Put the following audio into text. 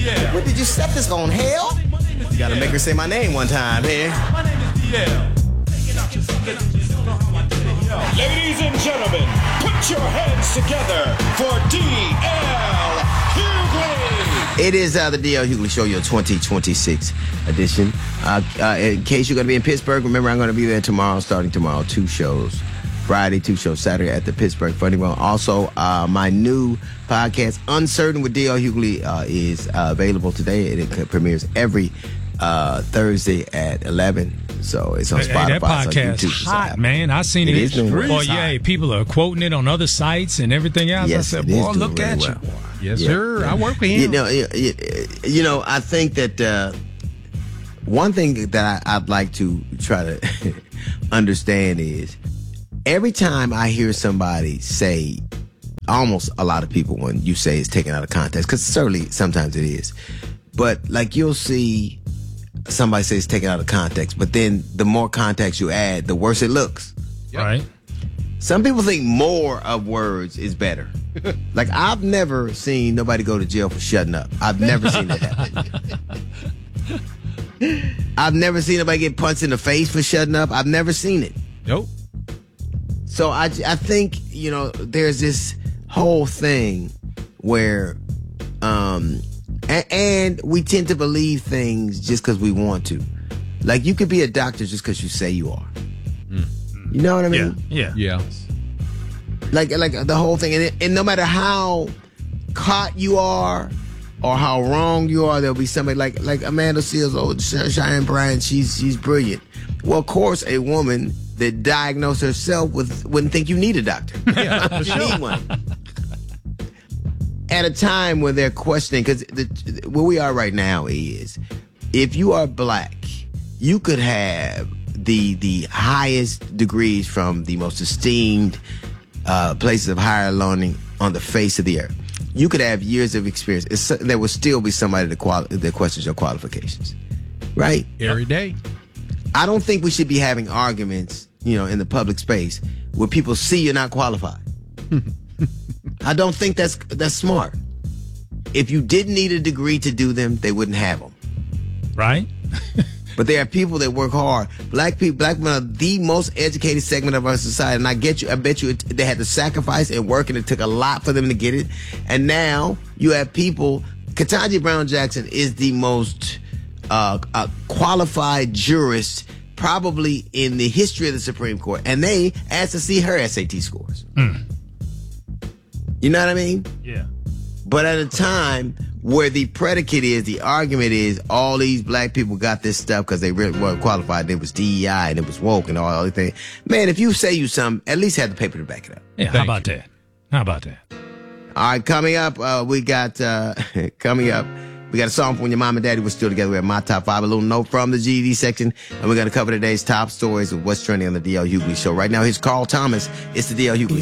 DL. What did you set this on, hell? You gotta make her say my name one time here. My name is DL. Ladies and gentlemen, put your hands together for D.L. Hughley. It is the D.L. Hughley Show, your 2026 edition. In case you're going to be in Pittsburgh, remember I'm going to be there tomorrow, starting tomorrow, 2 shows. Friday, 2 shows, Saturday at the Pittsburgh Funny Bone. Also, my new podcast, Uncertain with D.L. Hughley, is available today. It premieres every Thursday at 11. So it's on Spotify. That podcast on YouTube, hot, man. I seen it. It is doing Boy, well. yeah, people are quoting it on other sites and everything else. Yes, I said, it is boy, doing look really at well. you. Yes, sir. I work with him. You know, I think that one thing that I'd like to try to understand is every time I hear somebody say, almost a lot of people when you say it's taken out of context, because certainly sometimes it is, but like you'll see somebody say it's taken out of context, but then the more context you add, the worse it looks. Right. Some people think more of words is better. Like, I've never seen nobody go to jail for shutting up. I've never seen that happen. I've never seen nobody get punched in the face for shutting up. I've never seen it. Nope. So I think, you know, there's this whole thing where, and we tend to believe things just because we want to. Like, you could be a doctor just because you say you are. You know what I mean? Yeah. Yeah. Like the whole thing, and no matter how caught you are or how wrong you are, there'll be somebody like Amanda Seals, old Cheyenne Bryant. She's brilliant. Well, of course, a woman that diagnosed herself wouldn't think you need a doctor. Yeah, you need one. At a time when they're questioning, because where we are right now is, if you are black, you could have the highest degrees from the most esteemed places of higher learning on the face of the earth. You could have years of experience. There will still be somebody that questions your qualifications, right? Every day. I don't think we should be having arguments, you know, in the public space where people see you're not qualified. I don't think that's smart. If you didn't need a degree to do them, they wouldn't have them. Right? But there are people that work hard. Black men are the most educated segment of our society. And I bet you they had to sacrifice and work, and it took a lot for them to get it. And now you have people, Ketanji Brown Jackson is the most qualified jurist probably in the history of the Supreme Court. And they asked to see her SAT scores. You know what I mean? Yeah. But at a time where the predicate is, the argument is, all these black people got this stuff because they really weren't qualified. It was DEI and it was woke and all the things. Man, if you say you something, at least have the paper to back it up. Yeah. How about that? All right, coming up, we got a song from when your mom and daddy were still together. We have my top 5, a little note from the GED section, and we're going to cover today's top stories of what's trending on the D.L. Hughley Show. Right now, here's Carl Thomas. It's the D.L. Hughley